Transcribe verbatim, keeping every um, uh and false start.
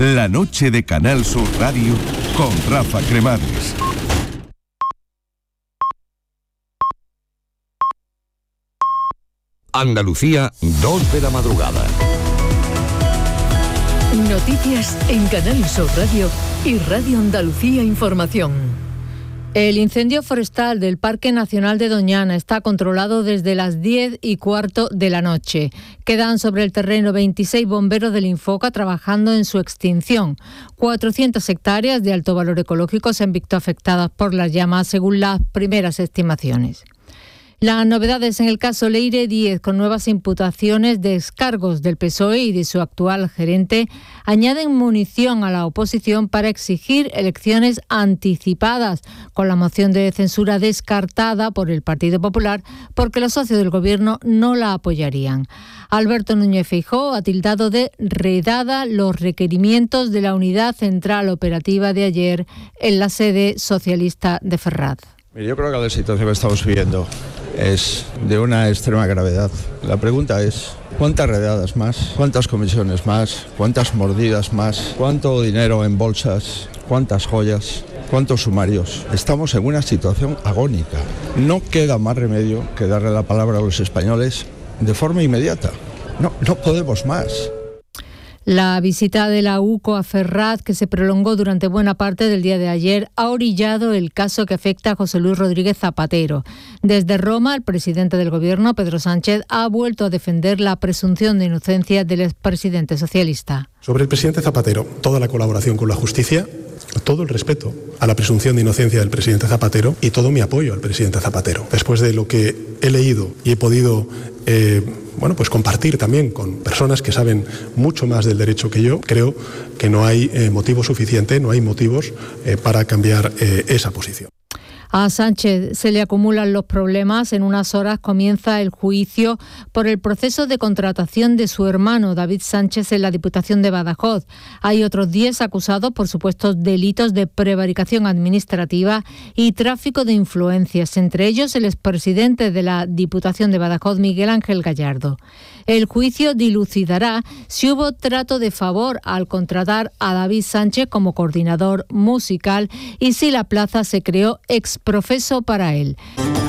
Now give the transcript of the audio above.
La noche de Canal Sur Radio con Rafa Cremades. Andalucía, dos de la madrugada. Noticias en Canal Sur Radio y Radio Andalucía Información. El incendio forestal del Parque Nacional de Doñana está controlado desde las diez y cuarto de la noche. Quedan sobre el terreno veintiséis bomberos del Infoca trabajando en su extinción. cuatrocientas hectáreas de alto valor ecológico se han visto afectadas por las llamas, según las primeras estimaciones. Las novedades en el caso Leire Díez, con nuevas imputaciones de descargos del P S O E y de su actual gerente, añaden munición a la oposición para exigir elecciones anticipadas, con la moción de censura descartada por el Partido Popular porque los socios del Gobierno no la apoyarían. Alberto Núñez Feijóo ha tildado de redada los requerimientos de la Unidad Central Operativa de ayer en la sede socialista de Ferraz. Yo creo que la situación que estamos viviendo es de una extrema gravedad. La pregunta es, ¿cuántas redadas más? ¿Cuántas comisiones más? ¿Cuántas mordidas más? ¿Cuánto dinero en bolsas? ¿Cuántas joyas? ¿Cuántos sumarios? Estamos en una situación agónica. No queda más remedio que darle la palabra a los españoles de forma inmediata. No, no podemos más. La visita de la U C O a Ferraz, que se prolongó durante buena parte del día de ayer, ha orillado el caso que afecta a José Luis Rodríguez Zapatero. Desde Roma, el presidente del Gobierno, Pedro Sánchez, ha vuelto a defender la presunción de inocencia del expresidente socialista. Sobre el presidente Zapatero, toda la colaboración con la justicia, todo el respeto a la presunción de inocencia del presidente Zapatero y todo mi apoyo al presidente Zapatero. Después de lo que he leído y he podido eh, bueno, pues compartir también con personas que saben mucho más del derecho que yo, creo que no hay eh, motivo suficiente, no hay motivos eh, para cambiar eh, esa posición. A Sánchez se le acumulan los problemas. En unas horas comienza el juicio por el proceso de contratación de su hermano David Sánchez en la Diputación de Badajoz. Hay otros diez acusados por supuestos delitos de prevaricación administrativa y tráfico de influencias, entre ellos el expresidente de la Diputación de Badajoz, Miguel Ángel Gallardo. El juicio dilucidará si hubo trato de favor al contratar a David Sánchez como coordinador musical y si la plaza se creó ex profeso para él.